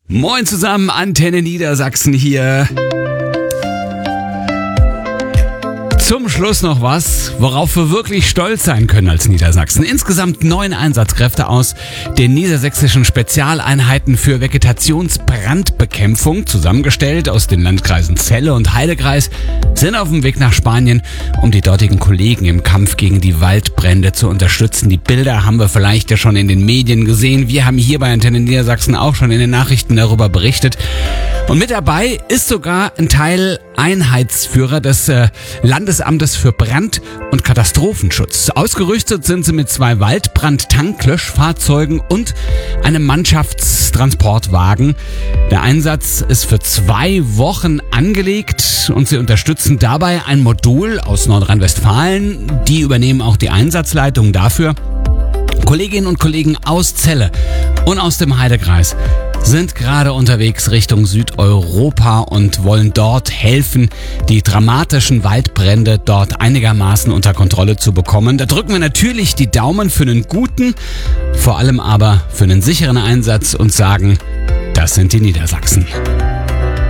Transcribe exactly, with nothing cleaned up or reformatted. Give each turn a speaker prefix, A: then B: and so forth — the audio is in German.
A: Moin zusammen, Antenne Niedersachsen hier. Zum Schluss noch was, worauf wir wirklich stolz sein können als Niedersachsen. Insgesamt neun Einsatzkräfte aus den niedersächsischen Spezialeinheiten für Vegetationsbrandbekämpfung, zusammengestellt aus den Landkreisen Celle und Heidekreis, sind auf dem Weg nach Spanien, um die dortigen Kollegen im Kampf gegen die Waldbrände zu unterstützen. Die Bilder haben wir vielleicht ja schon in den Medien gesehen. Wir haben hier bei Antenne Niedersachsen auch schon in den Nachrichten darüber berichtet. Und mit dabei ist sogar ein Teil Einheitsführer des äh, Landesamtes für Brand- und Katastrophenschutz. Ausgerüstet sind sie mit zwei Waldbrand-Tanklöschfahrzeugen und einem Mannschaftstransportwagen. Der Einsatz ist für zwei Wochen angelegt und sie unterstützen dabei ein Modul aus Nordrhein-Westfalen. Die übernehmen auch die Einsatzleitung dafür. Kolleginnen und Kollegen aus Celle und aus dem Heidekreis sind gerade unterwegs Richtung Südeuropa und wollen dort helfen, die dramatischen Waldbrände dort einigermaßen unter Kontrolle zu bekommen. Da drücken wir natürlich die Daumen für einen guten, vor allem aber für einen sicheren Einsatz und sagen, das sind die Niedersachsen.